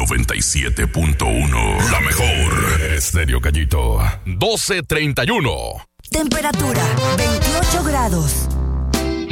97.1. La mejor. Estéreo Gallito. 12:31. Temperatura 28 grados.